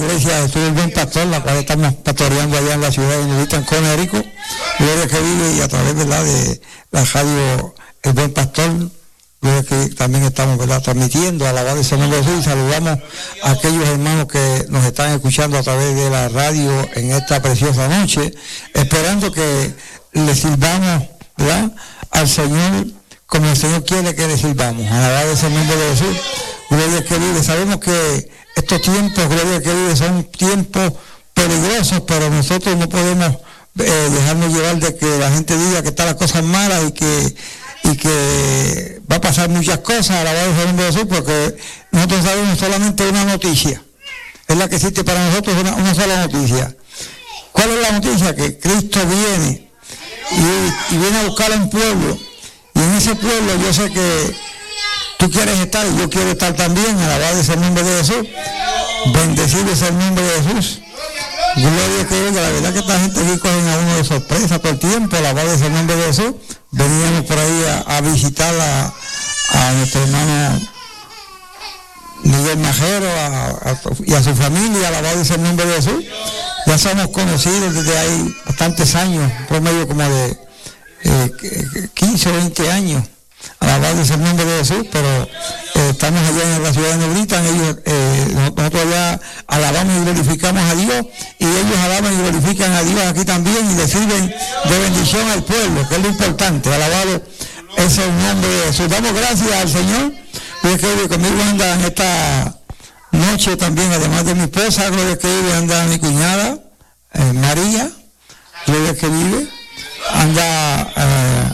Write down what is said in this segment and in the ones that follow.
iglesia de Jesús el Buen Pastor, la cual estamos pastoreando allá en la ciudad de Negrita, en Conérico, gloria que vive, y a través, ¿verdad?, de la radio El Buen Pastor, gloria que también estamos, ¿verdad?, transmitiendo, alabado sea el nombre de Jesús, y saludamos a aquellos hermanos que nos están escuchando a través de la radio en esta preciosa noche, esperando que le sirvamos, ¿verdad?, al Señor como el Señor quiere que le sirvamos, alabado sea el nombre de Jesús, gloria que vive. Sabemos que estos tiempos, gloria que vive, son tiempos peligrosos, pero nosotros no podemos dejarnos llevar de que la gente diga que están las cosas malas y que va a pasar muchas cosas, alabado sea el nombre de Jesús, porque nosotros sabemos solamente una noticia, es la que existe para nosotros, una sola noticia. ¿Cuál es la noticia? Que Cristo viene y viene a buscar a un pueblo, y en ese pueblo yo sé que tú quieres estar y yo quiero estar también, alabado sea el nombre de Jesús, bendecido sea el nombre de Jesús, gloria que venga. La verdad que esta gente aquí cogen a uno de sorpresa todo el tiempo, alabado sea el nombre de Jesús. Veníamos por ahí a visitar a nuestro hermano Miguel Majero y a su familia, alabado sea el nombre de Jesús. Ya somos conocidos desde ahí bastantes años, promedio como de 15 o 20 años, alabado sea el nombre de Jesús, pero estamos allá en la ciudad de Negrita, nosotros allá alabamos y glorificamos a Dios, y ellos alaban y glorifican a Dios aquí también, y le sirven de bendición al pueblo, que es lo importante, alabado es el nombre de Jesús. Damos gracias al Señor, y es que conmigo anda en esta noche también, además de mi esposa, gloria que vive, anda mi cuñada, María, gloria que vive, anda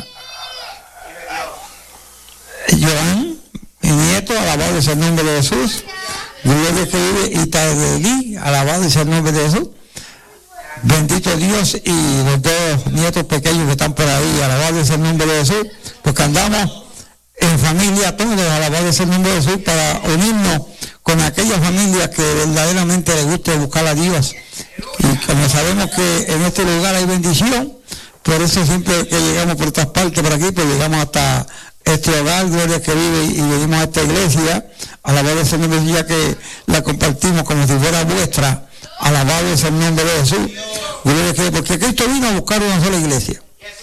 Joan, mi nieto, alabado sea el nombre de Jesús, gloria que vive, Itadelí, alabado sea el nombre de Jesús, bendito Dios, y los dos nietos pequeños que están por ahí, alabado sea el nombre de Jesús, porque andamos en familia todos, alabado sea el nombre de Jesús, para unirnos con aquellas familias que verdaderamente les guste buscar a Dios, y como sabemos que en este lugar hay bendición, por eso siempre que llegamos por estas partes, por aquí, pues llegamos hasta este hogar, gloria que vive, y venimos a esta iglesia, alabado sea el nombre de Jesús, ya que la compartimos como si fuera vuestra, alabado sea el nombre de Jesús, gloria que vive, porque Cristo vino a buscar una sola iglesia.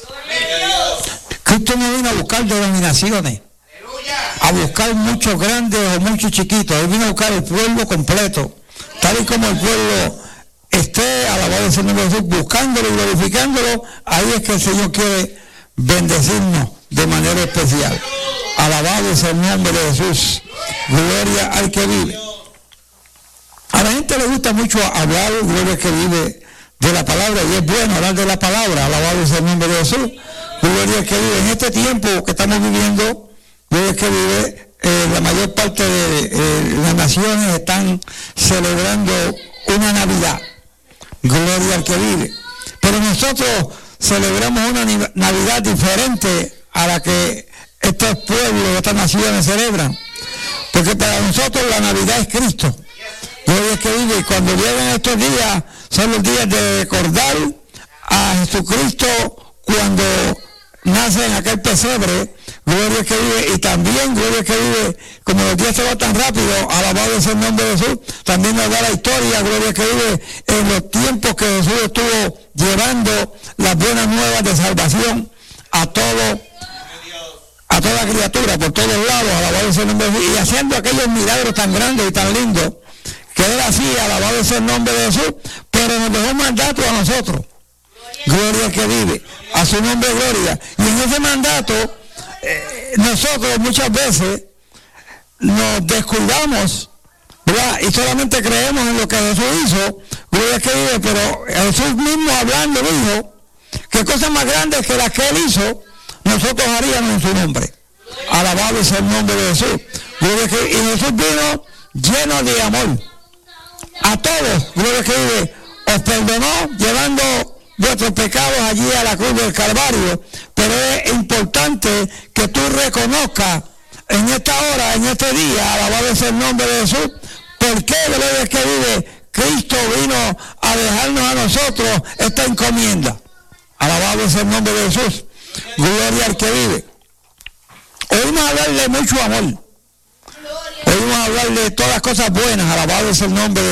Cristo no vino a buscar denominaciones, a buscar muchos grandes o muchos chiquitos, Él vino a buscar el pueblo completo, tal y como el pueblo esté, alabado sea el nombre de Jesús, buscándolo y glorificándolo, ahí es que el Señor quiere bendecirnos de manera especial. Alabado sea el nombre de Jesús, gloria al que vive. A la gente le gusta mucho hablar, gloria al que vive, de la palabra, y es bueno hablar de la palabra, alabado sea el nombre de Jesús, gloria al que vive. En este tiempo que estamos viviendo, gloria al que vive, la mayor parte de las naciones están celebrando una Navidad, gloria al que vive, pero nosotros celebramos una Navidad diferente a la que estos pueblos, estas naciones celebran, porque para nosotros la Navidad es Cristo, gloria al que vive, y cuando llegan estos días son los días de recordar a Jesucristo cuando nace en aquel pesebre, gloria al que vive, y también gloria al que vive, como los días se van tan rápido, alabado es el nombre de Jesús, también nos da la historia, gloria al que vive, en los tiempos que Jesús estuvo llevando las buenas nuevas de salvación a toda criatura, por todos lados, alabado es el nombre de Jesús, y haciendo aquellos milagros tan grandes y tan lindos, que Él hacía, alabado es el nombre de Jesús, pero nos dejó un mandato a nosotros, gloria al que vive, a su nombre gloria, y en ese mandato nosotros muchas veces nos descuidamos, ¿verdad?, y solamente creemos en lo que Jesús hizo, gloria al que vive, pero Jesús mismo hablando dijo que cosas más grandes que las que Él hizo nosotros haríamos en su nombre, alabado es el nombre de Jesús, gloria al que vive. Y Jesús vino lleno de amor a todos, gloria al que vive, os perdonó llevando vuestros pecados allí a la cruz del Calvario, pero es importante que tú reconozcas en esta hora, en este día, alabado es el nombre de Jesús, porque gloria al que vive, Cristo vino a dejarnos a nosotros esta encomienda, alabado es el nombre de Jesús, gloria al que vive. Oímos hablar de mucho amor, oímos hablar de todas las cosas buenas, alabado es el nombre de